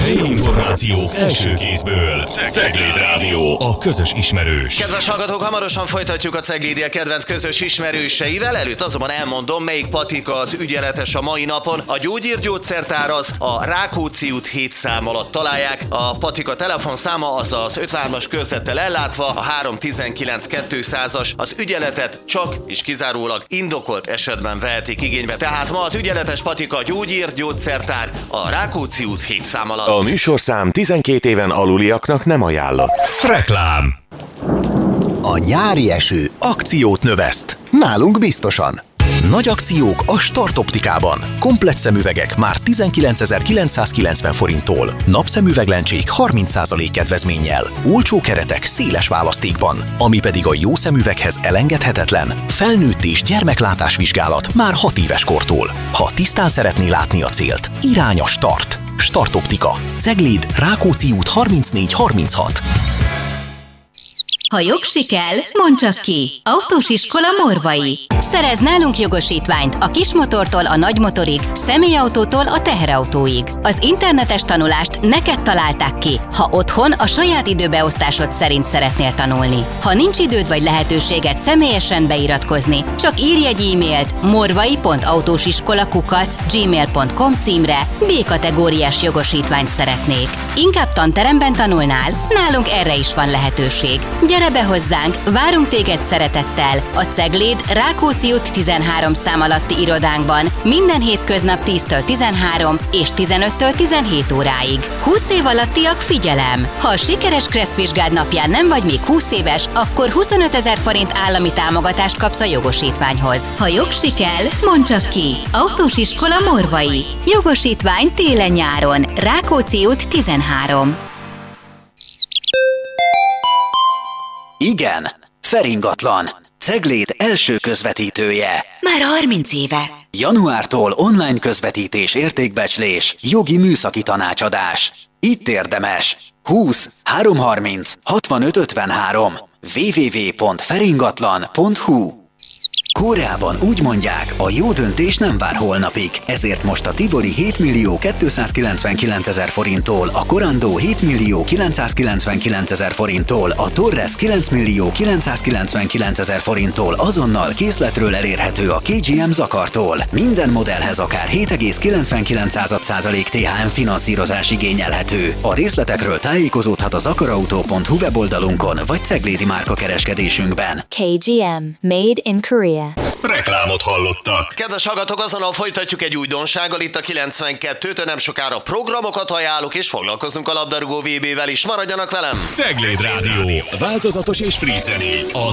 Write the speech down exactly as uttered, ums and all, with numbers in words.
Helyi információk első kézből. Cegléd Rádió, a közös ismerős. Kedves hallgatók, hamarosan folytatjuk a Ceglédia kedvenc közös ismerőseivel. Előtt azonban elmondom, melyik patika az ügyeletes a mai napon. A gyógyírgyógyszertár az a Rákóczi út hét szám alatt találják. A patika telefonszáma az az ötvenhármas körzettel ellátva, a három tizenkilenc kétszázas. Az ügyeletet csak és kizárólag indokolt esetben vehetik igénybe. Tehát ma az ügyeletes patika gyógyírgyógyszertár a Rákóczi út hét szám alatt. A műsorszám tizenkét éven aluliaknak nem ajánlott. Reklám. A nyári eső akciót növeszt. Nálunk biztosan. Nagy akciók a Start Optikában. Komplett szemüvegek már tizenkilencezer-kilencszázkilencven forinttól. Napszemüveglencsék harminc százalék kedvezménnyel. Olcsó keretek széles választékban. Ami pedig a jó szemüveghez elengedhetetlen. Felnőtt és gyermeklátásvizsgálat már hat éves kortól. Ha tisztán szeretné látni a célt, irány a Start. Start Optika. Cegléd, Rákóczi út harmincnégy harminchat. Ha jogsi kell, mondd csak ki! Autós iskola Morvai. Szerez nálunk jogosítványt a kismotortól a nagymotorig, személyautótól a teherautóig. Az internetes tanulást neked találták ki, ha otthon a saját időbeosztásod szerint szeretnél tanulni. Ha nincs időd vagy lehetőséged személyesen beiratkozni, csak írj egy e-mailt morvai pont autósiskola kukac gmail pont com címre, B-kategóriás jogosítványt szeretnék. Inkább tanteremben tanulnál? Nálunk erre is van lehetőség. Gyere be hozzánk, várunk téged szeretettel a Cegléd Rákóczi út tizenhárom szám alatti irodánkban minden hétköznap tíztől tizenhárom és tizenöttől tizenhét óráig. húsz év alattiak figyelem! Ha a sikeres kresszvizsgád napján nem vagy még húsz éves, akkor huszonötezer forint állami támogatást kapsz a jogosítványhoz. Ha jogsi kell, mondd csak ki! Autós iskola Morvai. Jogosítvány télen-nyáron. Rákóczi út tizenhárom. Igen, Feringatlan, Cegléd első közvetítője. Már harminc éve. Januártól online közvetítés, értékbecslés, jogi műszaki tanácsadás. Itt érdemes. húsz háromszázharminc hatvanöt ötvenhárom. double-u double-u double-u pont feringatlan pont hu. Koreában úgy mondják, a jó döntés nem vár holnapig, ezért most a Tivoli hétmillió kétszázkilencvenkilencezer forinttól, a Corando hétmillió kilencszázkilencvenkilencezer forinttól, a Torres kilencmillió kilencszázkilencvenkilencezer forinttól azonnal készletről elérhető a ká gé em Zakartól. Minden modellhez akár hét egész kilencvenkilenc százalék té há em finanszírozás igényelhető. A részletekről tájékozódhat a zakarautó pont hu weboldalunkon vagy ceglédi márka kereskedésünkben. ká gé em, made in Korea. Reklámot hallottak. Kedves hallgatók, azonnal folytatjuk egy újdonsággal itt a kilencvenkettőtől, nem sokára programokat ajánlok, és foglalkozunk a labdarúgó vé bével is. Maradjanak velem! Cegléd Rádió. Változatos és friss zenék. A